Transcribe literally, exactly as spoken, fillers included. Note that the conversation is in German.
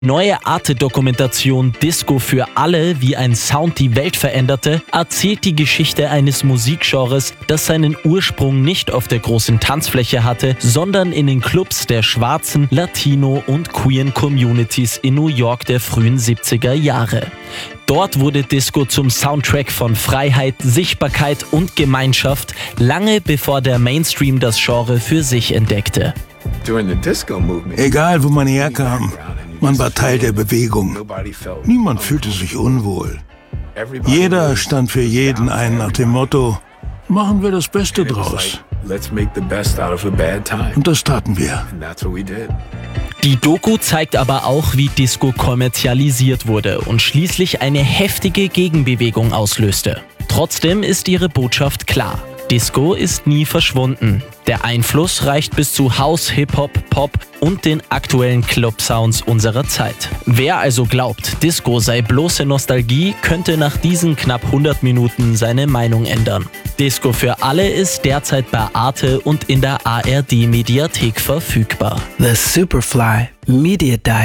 Neue Arte-Dokumentation Disco für alle, wie ein Sound die Welt veränderte, erzählt die Geschichte eines Musikgenres, das seinen Ursprung nicht auf der großen Tanzfläche hatte, sondern in den Clubs der schwarzen, Latino- und queeren Communities in New York der frühen siebziger Jahre. Dort wurde Disco zum Soundtrack von Freiheit, Sichtbarkeit und Gemeinschaft, lange bevor der Mainstream das Genre für sich entdeckte. Egal, wo man herkam, man war Teil der Bewegung. Niemand fühlte sich unwohl. Jeder stand für jeden ein nach dem Motto, machen wir das Beste draus. Und das taten wir. Die Doku zeigt aber auch, wie Disco kommerzialisiert wurde und schließlich eine heftige Gegenbewegung auslöste. Trotzdem ist ihre Botschaft klar. Disco ist nie verschwunden. Der Einfluss reicht bis zu House, Hip-Hop, Pop und den aktuellen Club-Sounds unserer Zeit. Wer also glaubt, Disco sei bloße Nostalgie, könnte nach diesen knapp hundert Minuten seine Meinung ändern. Disco für alle ist derzeit bei Arte und in der A R D-Mediathek verfügbar. The Superfly Media Diet.